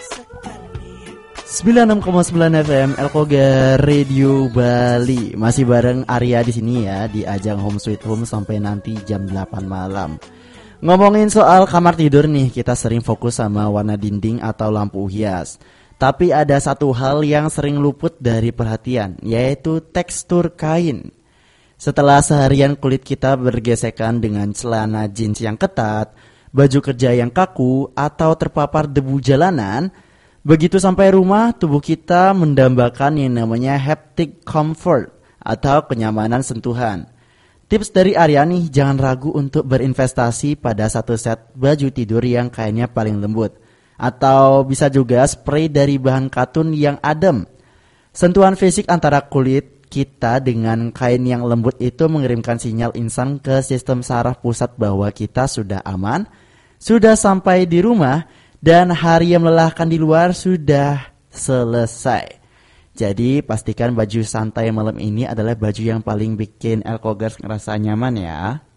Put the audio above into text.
96,9 FM Elkoga Radio Bali. Masih bareng Arya di sini ya, di ajang Home Sweet Home sampai nanti jam 8 malam. Ngomongin soal kamar tidur nih, kita sering fokus sama warna dinding atau lampu hias. Tapi ada satu hal yang sering luput dari perhatian, yaitu tekstur kain. Setelah seharian kulit kita bergesekan dengan celana jeans yang ketat, baju kerja yang kaku, atau terpapar debu jalanan, begitu sampai rumah, tubuh kita mendambakan yang namanya haptic comfort atau kenyamanan sentuhan. Tips dari Arya nih, jangan ragu untuk berinvestasi pada satu set baju tidur yang kainnya paling lembut. Atau bisa juga spray dari bahan katun yang adem. Sentuhan fisik antara kulit kita dengan kain yang lembut itu mengirimkan sinyal instan ke sistem saraf pusat bahwa kita sudah aman, sudah sampai di rumah, dan hari yang melelahkan di luar sudah selesai. Jadi pastikan baju santai malam ini adalah baju yang paling bikin Elkogers ngerasa nyaman ya.